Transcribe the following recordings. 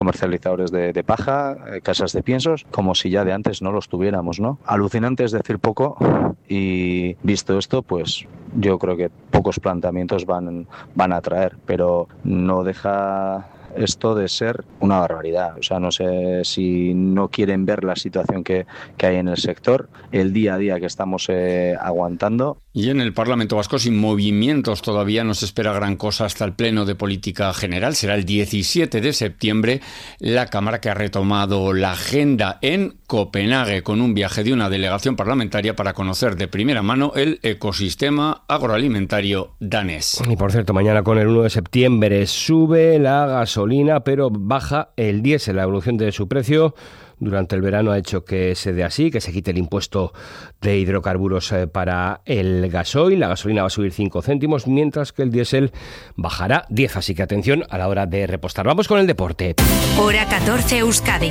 comercializadores de paja, casas de piensos, como si ya de antes no los tuviéramos, ¿no? Alucinante es decir poco, y visto esto, pues yo creo que pocos planteamientos van a traer, pero no deja esto de ser una barbaridad. O sea, no sé si no quieren ver la situación que hay en el sector, el día a día que estamos aguantando. Y en el Parlamento Vasco, sin movimientos todavía, no se espera gran cosa hasta el Pleno de Política General. Será el 17 de septiembre la Cámara, que ha retomado la agenda en Copenhague con un viaje de una delegación parlamentaria para conocer de primera mano el ecosistema agroalimentario danés. Y por cierto, mañana con el 1 de septiembre sube la gasolina, pero baja el diésel. La evolución de su precio durante el verano ha hecho que se dé así, que se quite el impuesto de hidrocarburos para el gasoil. La gasolina va a subir 5 céntimos, mientras que el diésel bajará 10. Así que atención a la hora de repostar. Vamos con el deporte. Hora 14 Euskadi.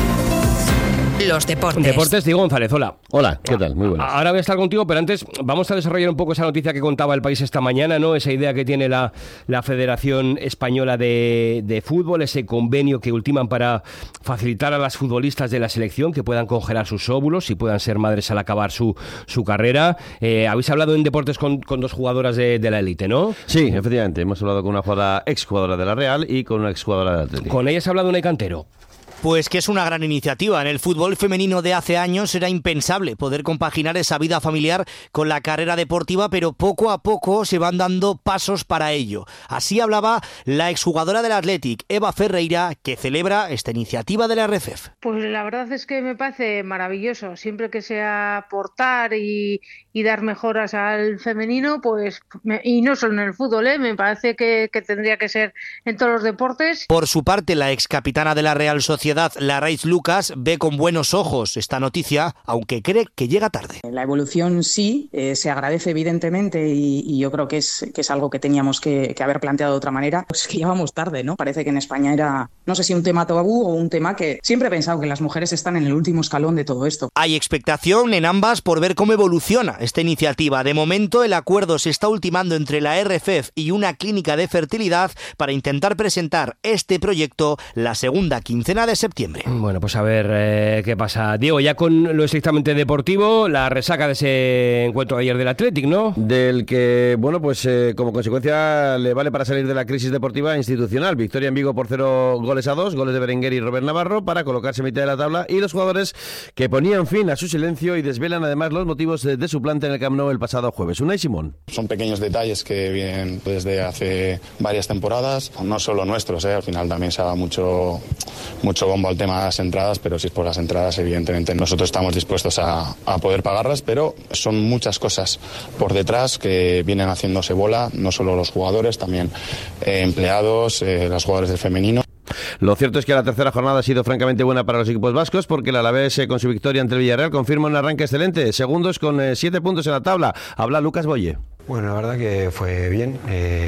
Los deportes. Deportes, Diego González, hola. Hola, ¿qué tal? Muy buenas. Ahora voy a estar contigo, pero antes vamos a desarrollar un poco esa noticia que contaba El País esta mañana, ¿no? Esa idea que tiene la Federación Española de Fútbol, ese convenio que ultiman para facilitar a las futbolistas de la selección que puedan congelar sus óvulos y puedan ser madres al acabar su carrera. Habéis hablado en deportes con dos jugadoras de la élite, ¿no? Sí, efectivamente. Hemos hablado con una exjugadora de la Real y con una exjugadora del Atlético. ¿Con ellas ha hablado Unai Cantero? Pues que es una gran iniciativa. En el fútbol femenino de hace años era impensable poder compaginar esa vida familiar con la carrera deportiva, pero poco a poco se van dando pasos para ello. Así hablaba la exjugadora del Athletic, Eva Ferreira, que celebra esta iniciativa de la RFEF. Pues la verdad es que me parece maravilloso. Siempre que sea aportar y dar mejoras al femenino, pues y no solo en el fútbol, me parece que tendría que ser en todos los deportes. Por su parte, la excapitana de la Real Sociedad, Larraitz Lucas, ve con buenos ojos esta noticia, aunque cree que llega tarde. La evolución sí, se agradece evidentemente y yo creo que es algo que teníamos que haber planteado de otra manera. Pues que ya vamos tarde, ¿no? Parece que en España era, no sé si un tema tabú o un tema que siempre he pensado que las mujeres están en el último escalón de todo esto. Hay expectación en ambas por ver cómo evoluciona esta iniciativa. De momento, el acuerdo se está ultimando entre la RFEF y una clínica de fertilidad para intentar presentar este proyecto la segunda quincena de septiembre. Bueno, pues a ver qué pasa. Diego, ya con lo estrictamente deportivo, la resaca de ese encuentro de ayer del Athletic, ¿no? Del que, bueno, pues como consecuencia le vale para salir de la crisis deportiva institucional. Victoria en Vigo por 0-2, goles de Berenguer y Robert Navarro para colocarse en mitad de la tabla, y los jugadores que ponían fin a su silencio y desvelan además los motivos de su planta en el Camp Nou el pasado jueves. Unai Simón. Son pequeños detalles que vienen desde hace varias temporadas, no solo nuestros, al final también se ha dado mucho bombo al tema de las entradas, pero si es por las entradas, evidentemente nosotros estamos dispuestos a poder pagarlas, pero son muchas cosas por detrás que vienen haciéndose bola, no solo los jugadores, también empleados, los jugadores del femenino. Lo cierto es que la tercera jornada ha sido francamente buena para los equipos vascos, porque el Alavés con su victoria ante el Villarreal confirma un arranque excelente, segundos con 7 puntos en la tabla. Habla Lucas Boye. Bueno, la verdad que fue bien,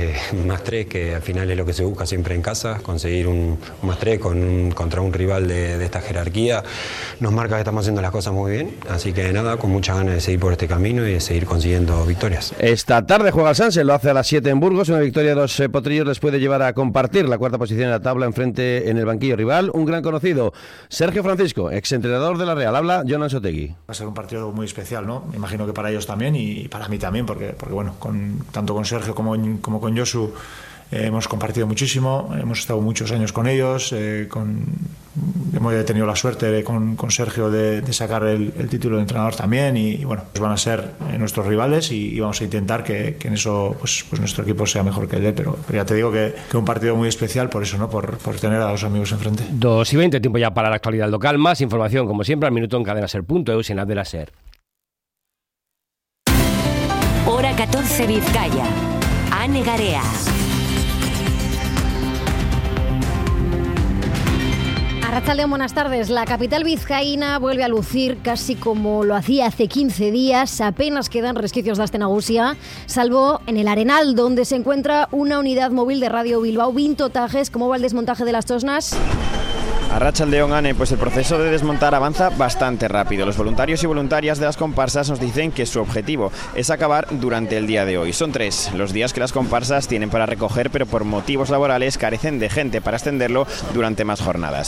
más 3, que al final es lo que se busca siempre en casa, conseguir un más 3 contra un rival de esta jerarquía, nos marca que estamos haciendo las cosas muy bien, así que nada, con muchas ganas de seguir por este camino y de seguir consiguiendo victorias. Esta tarde juega el Sanse, lo hace a las 7 en Burgos, una victoria de los potrillos les puede llevar a compartir la cuarta posición en la tabla enfrente en el banquillo rival, un gran conocido, Sergio Francisco, exentrenador de la Real, habla Jonan Sotegui. Va a ser un partido muy especial, ¿no? Me imagino que para ellos también y para mí también, porque bueno, tanto con Sergio como con Josu hemos compartido muchísimo, hemos estado muchos años con ellos, hemos tenido la suerte con Sergio de sacar el título de entrenador también y bueno, pues van a ser nuestros rivales y vamos a intentar que en eso pues nuestro equipo sea mejor que el de él, pero ya te digo que un partido muy especial por eso, ¿no? Por tener a los amigos enfrente. 2:20, tiempo ya para la actualidad local, más información como siempre al minuto en cadenaser.eus y en la de la SER. Hora 14 Vizcaya. Ane Garea. Arratsaldeon, buenas tardes. La capital vizcaína vuelve a lucir casi como lo hacía hace 15 días. Apenas quedan resquicios de Aste Nagusia, salvo en el Arenal, donde se encuentra una unidad móvil de Radio Bilbao. Vinto Tajes, ¿cómo va el desmontaje de las chosnas? Arratsaldeon, Ane, pues el proceso de desmontar avanza bastante rápido. Los voluntarios y voluntarias de las comparsas nos dicen que su objetivo es acabar durante el día de hoy. Son 3 los días que las comparsas tienen para recoger, pero por motivos laborales carecen de gente para extenderlo durante más jornadas.